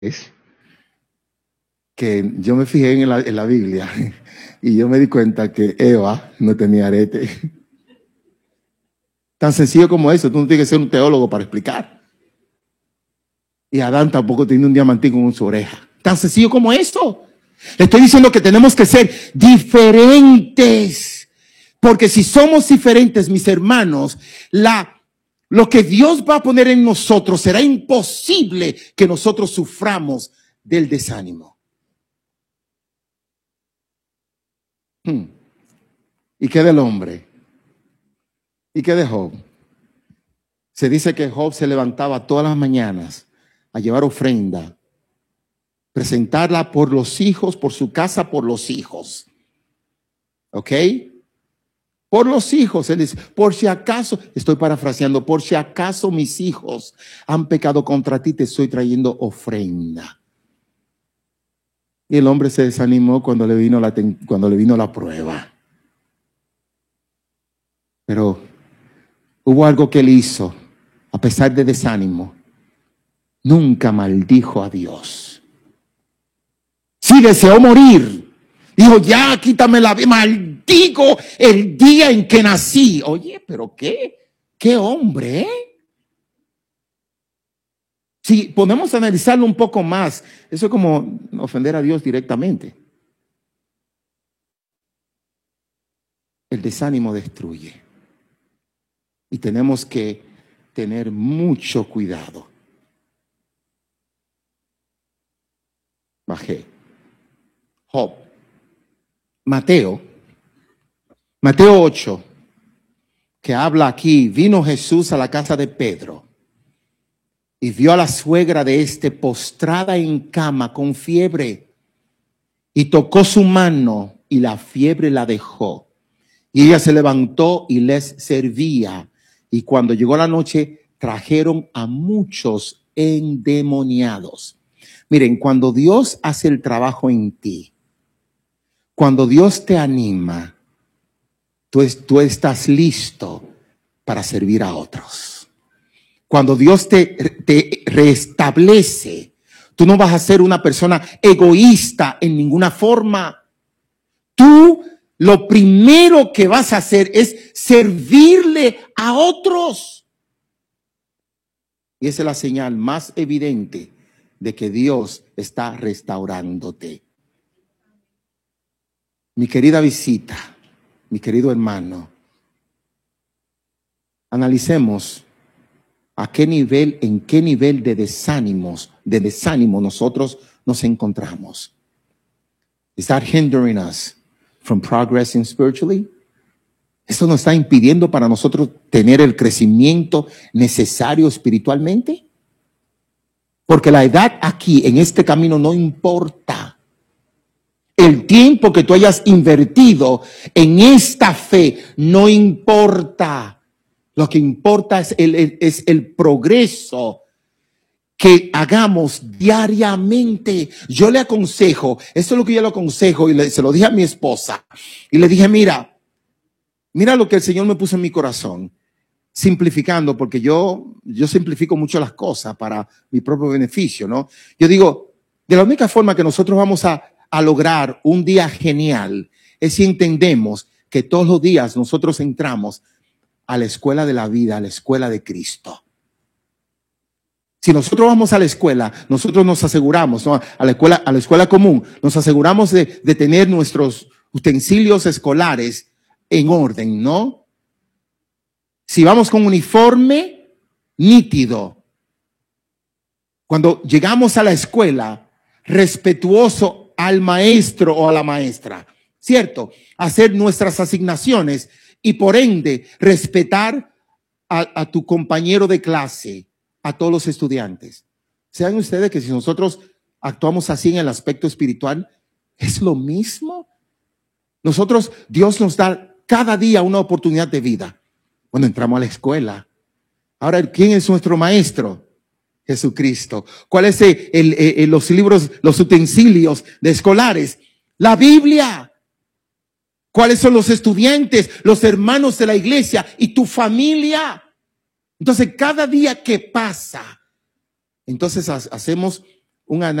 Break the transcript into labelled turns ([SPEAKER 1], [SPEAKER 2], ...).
[SPEAKER 1] Es que yo me fijé en la Biblia y yo me di cuenta que Eva no tenía arete. Tan sencillo como eso, tú no tienes que ser un teólogo para explicar. Y Adán tampoco tenía un diamantín en su oreja. Tan sencillo como eso. Le estoy diciendo que tenemos que ser diferentes. Porque si somos diferentes, mis hermanos, lo que Dios va a poner en nosotros será imposible que nosotros suframos del desánimo. ¿Y qué del hombre? ¿Y qué de Job? Se dice que Job se levantaba todas las mañanas a llevar ofrenda, presentarla por los hijos, por su casa, por los hijos. ¿Ok? Por los hijos. Él dice, por si acaso, estoy parafraseando, por si acaso mis hijos han pecado contra ti, te estoy trayendo ofrenda. Y el hombre se desanimó cuando le vino la prueba. Pero hubo algo que él hizo, a pesar de desánimo. Nunca maldijo a Dios. Sí deseó morir. Dijo, ya quítame la vida, maldigo el día en que nací. Oye, pero qué hombre, ¿eh? Si podemos analizarlo un poco más, eso es como ofender a Dios directamente. El desánimo destruye. Y tenemos que tener mucho cuidado. Bajé. Job. Mateo 8, que habla aquí, vino Jesús a la casa de Pedro y vio a la suegra de este postrada en cama con fiebre y tocó su mano y la fiebre la dejó. Y ella se levantó y les servía. Y cuando llegó la noche, trajeron a muchos endemoniados. Miren, cuando Dios hace el trabajo en ti, cuando Dios te anima, tú estás listo para servir a otros. Cuando Dios te restablece, tú no vas a ser una persona egoísta en ninguna forma. Tú lo primero que vas a hacer es servirle a otros. Y esa es la señal más evidente de que Dios está restaurándote. Mi querida visita, mi querido hermano, analicemos en qué nivel de desánimo nosotros nos encontramos. Is that hindering us from progressing spiritually? ¿Esto nos está impidiendo para nosotros tener el crecimiento necesario espiritualmente? Porque la edad aquí, en este camino, no importa. El tiempo que tú hayas invertido en esta fe no importa. Lo que importa es el progreso que hagamos diariamente. Yo le aconsejo, esto es lo que yo le aconsejo y se lo dije a mi esposa. Y le dije, mira lo que el Señor me puso en mi corazón. Simplificando, porque yo simplifico mucho las cosas para mi propio beneficio, ¿no? Yo digo, de la única forma que nosotros vamos a lograr un día genial es si entendemos que todos los días nosotros entramos a la escuela de la vida, a la escuela de Cristo. Si nosotros vamos a la escuela, nosotros nos aseguramos, ¿no? a la escuela común, nos aseguramos de tener nuestros utensilios escolares en orden, ¿no? Si vamos con uniforme nítido, cuando llegamos a la escuela, respetuoso al maestro o a la maestra, ¿cierto? Hacer nuestras asignaciones y por ende respetar a tu compañero de clase, a todos los estudiantes. ¿Saben ustedes que si nosotros actuamos así en el aspecto espiritual, es lo mismo? Dios nos da cada día una oportunidad de vida. Bueno, entramos a la escuela. Ahora, ¿quién es nuestro maestro? Jesucristo. ¿Cuál es los libros, los utensilios de escolares? La Biblia. ¿Cuáles son los estudiantes, los hermanos de la iglesia y tu familia? Entonces, cada día que pasa, entonces hacemos un